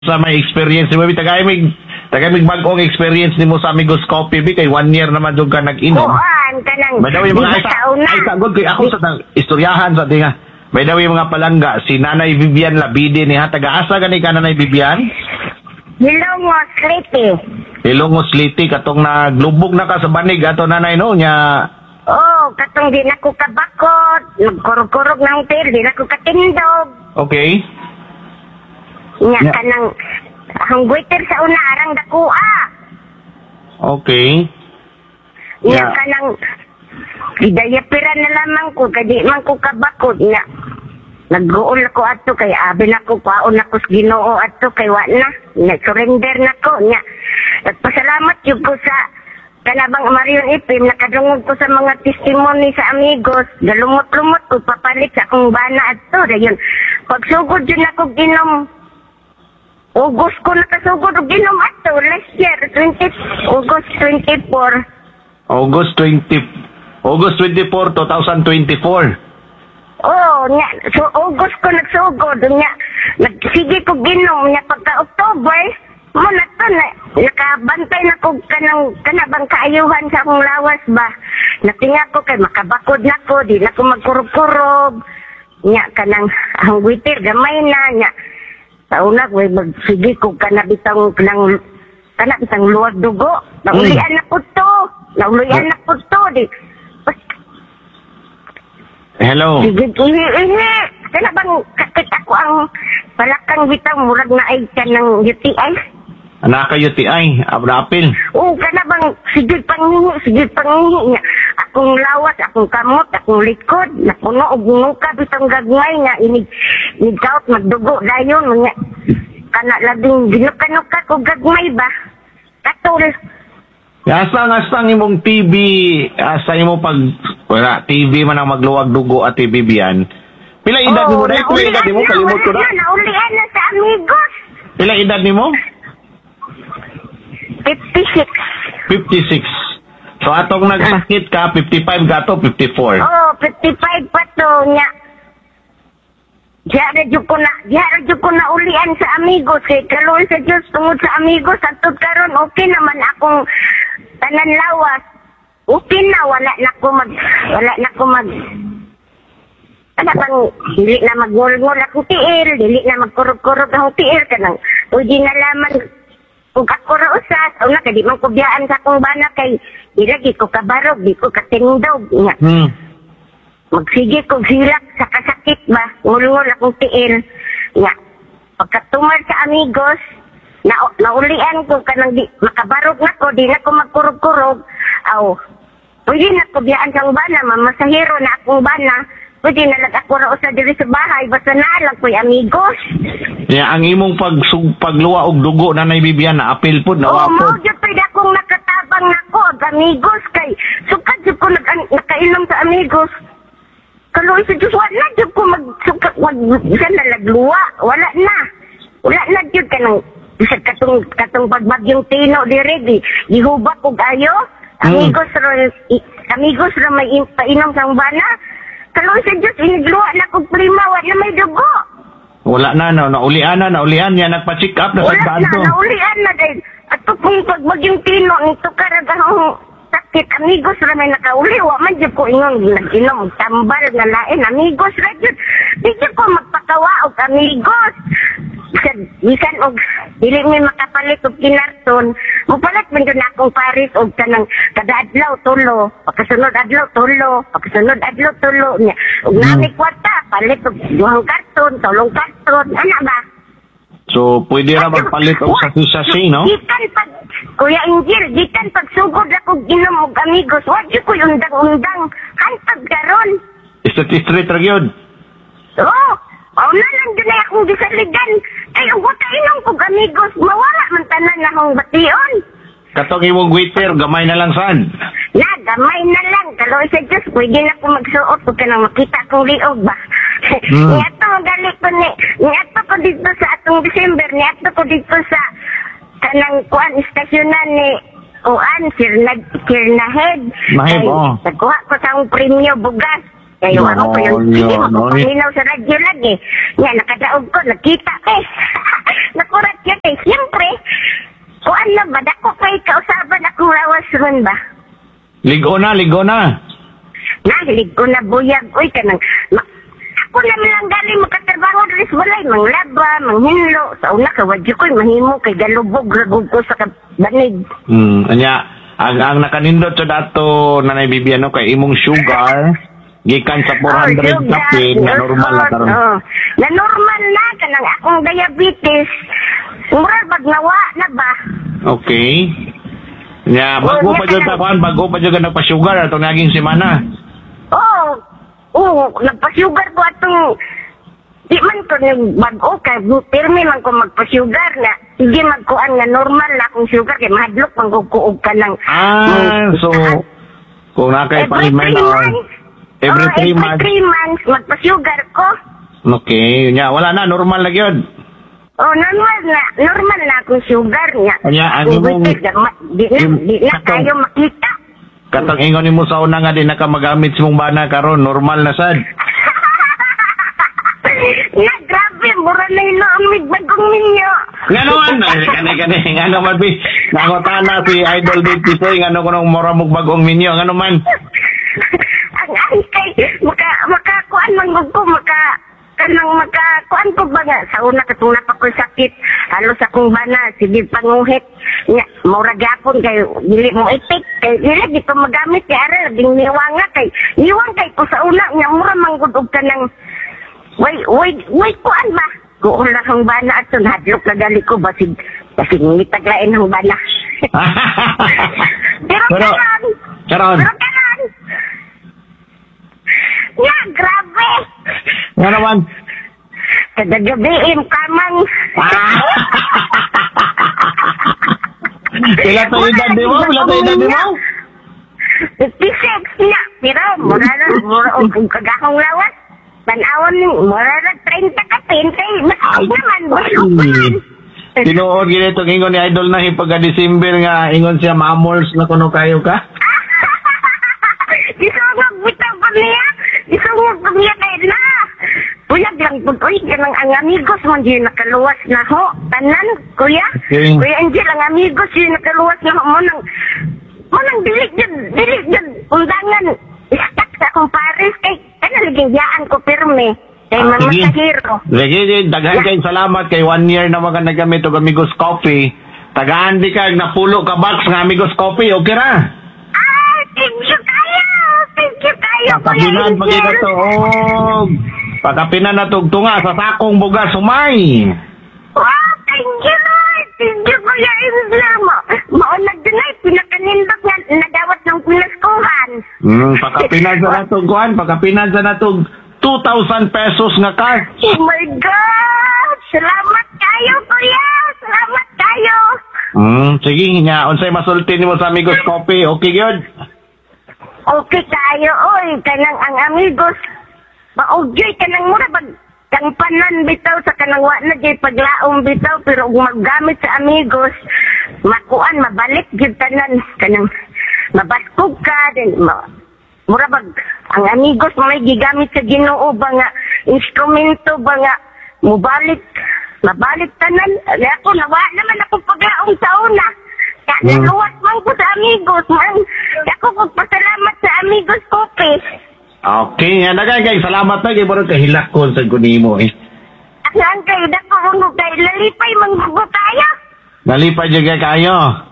sa may experience ni mo, tagay mig bagong experience nimo sa Amigos Coffee, kay 1 year naman dug ka nag-inom. Kuan kanang. May daw yung mga ay sagod kay ako sa istoryahan sa tinga. May daw yung mga palangga si Nanay Vivian Labide ni ha, taga-asa gani ka Nanay Vivian? Hilongos Liti. Hilongos Liti katong naglubog na ka sa banig ato nanay no nya. Oh, katong di na ko kabakot, nagkurog-kurog ng hotel, di na ko katindog. Okay. Nya kanang ang waiter sa una arang dakua. Okay. Nya kanang idayapira na lamang ko kadi man ko kabakot nya. Naggool ako ato kay abi na ko paon ako sa Ginoo ato kay wa na surrender na ko nya. Nagpasalamat jud ko sa kanabang Marion Ipim, nakadungog ko sa mga testimony sa Amigos, galumot-lumot ko papalit sa akong bana ato dayon. Pagsugod yun ako ginom. August ko nakasugod og ginom ato last year, August 24. August 24, 2024. Oh, nya, so August ko nagsugod nya. Nagsige ko ginom nya pagka October, mo na to na nakabantay na ko kanabang kaayuhan sa akong lawas ba. Natinga ko kay makabakod na ko, di na ko magkurog-kurog. Nya kanang ang waiter gamay na nya. Sa una ko magsige ko kanabitang kanabitang luwag dugo. Naulian na po to. Naulian na po to. Hello. Sige. Kanabang kakit ako ang palakang bitang murag na ay ka ng UTI. Anak ka UTI, April. Oo, kanabang sige pangingi niya. Akong lawas, akong kamot, akong likod, napuno og nuka bitang gagmay nga inigkaot magdugo dayon nga. Kana labing ginuka-nuka ko gagmay ba? Katul. Asang imong TV, asa imong pag wala TV man ang magluwag dugo at TV biyan. Pila edad nimo dai? Pila edad nimo? Kalimot ko na. Naulian na sa Amigos. Pila edad nimo? 56. 56. So atong nagsakit ka 55 gato 54. Oh, 55 pa to nya. Diara jud ko na ulian sa Amigos kay kaluoy sa Dios tungod sa Amigos atud karon okay naman akong tanan lawas. Okay na wala na ko mag ano bang dili na magngol-ngol akong tiil, dili na magkurog-kurog akong tiil kanang pwede na laman kung ako ra usas una kay di man ko biyaan sa akong bana kay di lagi ko kabarog, di ko katindog nya. Magsige ko hilak sa kasakit ba, ngul-ngul akong tiil nya. Pagkatumar sa Amigos naulian ko kanang di makabarog na ko, di na ko magkurog-kurog. Aw pwede na ko biyaan sa bana, mamasahero na akong bana. Pwede na lang ako ra usa diri sa bahay, basta naalang ko'y Amigos. Yeah, ang imong pagluwa og dugo Nanay Vivian na apil pud na wapod. Oo, jud pwede akong nakatabang nako og Amigos kay sukad jud ko nakainom sa Amigos. Kaluoy sa Diyos, wala jud ko magsukat wag nalagluwa, wala na jud kanang bisag katong pagbagyong Tino diri gihubak og ayo. Amigos ra may painom sa bana. Kaluoy sa Diyos, inigluwa na kong prima, wala may dugo. Wala na, naulian niya, nagpa-check up na sa Wala na, naulian na dahil. At kung pagbagyong Tino, nito karagahong sakit, Amigos ra may nakauli, wa man dyan ko ingon, nag-inom, tambal na lain, Amigos ra dyan. Di dyan ko magpakawa og Amigos. Bisan og dili mi makapalit og kinarton, mupalit man jud akong Paris og kanang kada adlaw tulo, pagkasunod adlaw tulo niya. Og nami kwarta palit og duhang karton, tulong karton, ana ba? So pwede ra magpalit og sasi, no? Gikan pag Kuya Angel, gikan pagsugod ako ginom og Amigos, wa jud ko undang-undang hantag karon. Straight ra gyud. Oh, pauna lang dyan na akong gisaligan. Ay, ang buta inom ko Amigos, mawala man tanan na akong bation. Katong imong waiter, gamay na lang saan? Na, gamay na lang. Kaloy sa Diyos, pwede na ako magsuot kung ka nang makita akong liog ba. Niyato, galit ko niyato ko dito sa atong December, niyato ko dito sa kanang kuan istasyonan ni Kirnahead. Mahib, oh. Nagkuha ko sa akong premyo bugas. Kayo ako ko yung sige, no. mapapaminaw sa radyo lagi. Nga, nakadaog ko, nakita eh. Nakurat yun eh. Siyempre, kuan na ba? Dako kay kausaban akong lawas ron ba? Ligo na. Nahilig ko na buyag. Uy, kanang... Ako naman lang galing makatrabaho rin sa balay. Manglaba, manghinlo. Sa una ka, wadyo ko'y mahimo kay galubog, ragog ko sa banig. Anya, ang nakanindot sa dato na naibibiyan kay imong sugar, gikan sa 400 kape, na normal na karon. Na normal na, kanang akong diabetes. Mura, bagnawa na ba? Okay. Nya, bago pa dyan bago pa dyan nagpa-sugar atong naging semana. Oo, nagpa-sugar ko atong di man ko nag-bago kay pirmi man ko magpa-sugar na sige magkuan nga normal na akong sugar kay mahadlok mangkukuog ka ng so kung nakay paliman every 3 months 3 months magpa-sugar ko. Okay, nya wala na normal na gyud. Normal na akong sugar niya. Nya ang imong di na kayo makita. Katong ingon nimo sa una nga di na ka magamit sa mong bana karon normal na sad. Na grabe, mura na inaamig bagong ninyo. Nga naman, gani, nga naman, nangutana si Idol Big Tisoy, nga naman kung mura mong bagong minyo, nga naman. Ang kay, makakuan man ko, makakuan ko ba nga, sa una katong napako sakit, halos akong bana, sige panguhit, nga, mura gapon kay, dili mo itik, kay, dili, di pa magamit, kay ara, ding niwanga kay, niwang kay ko sa una, nga, mura manggudog ka ng, Wait, kuan ba? Kuon lang ang bana at hadlok na gali ko basig ngitaglain ang bana. Pero karon. Ya, grabe. Nga naman. Kada gabi kamang. Pila tayo edad mo? 56 na. Pero, mura kung kagahong lawas. Tanawon ni mura na 30 ka 20. Masakit naman. Tinuod ginito ingon ni Idol na pagka December nga ingon siya mamols na kuno kayo ka. Isungog bitaw ko niya. Isungog ko niya kay na. Kuya lang po kanang ang amigos man di nakaluwas na ho. Tanan kuya. Okay. Kuya Angel ang amigos di nakaluwas na ho mo nang dili jud undangan. Istak sa akong pares kay naligayaan ko pirme. Kay mamasahiro. Sige, daghan kay salamat kay 1 year na mga nagamit og Amigos Coffee. Tagaan di ka napulo ka box ng Amigos Coffee, okay ra? Thank you kayo. Pakapinan magiging to. Pakapinan na tugtunga sa sakong bugas sumay. Wow, thank you Lord. Thank you Kuya Angel. Maunag din ay pinakanindot nga nagawat ng pinaskuhan. Pakapinan sa natog kuhan, pakapinan sa natog 2,000 pesos nga ka. Oh my God! Salamat kayo, Kuya! Salamat kayo! Sige nga, unsay masulti nimo sa Amigos Coffee, okay gyud? Okay kayo, oy, kanang ang Amigos. Maugyoy kanang mura bag kang panan bitaw sa kanang wa na jay paglaom bitaw pero kung maggamit sa Amigos, makuan mabalik gyud tanan kanang mabaskog ka din mura bag ang Amigos may gigamit sa Ginoo ba nga instrumento ba nga mabalik tanan ako nawa naman ako paglaom sa una kaya naluwas man ko sa Amigos man ako pagpasalamat sa Amigos Coffee. Okay, nga kay salamat na kay pero kahilak ko sa kunimo Ang kay dako mo kay lalipay manggugo tayo. Nalipay jud kayo.